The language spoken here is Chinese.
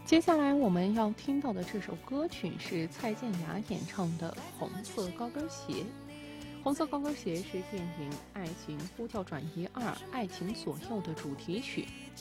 接下来我们要听到的这首歌曲是蔡健雅演唱的《红色高跟鞋》。红色高跟鞋是电影《爱情呼叫转移2：爱情左右》的主题曲，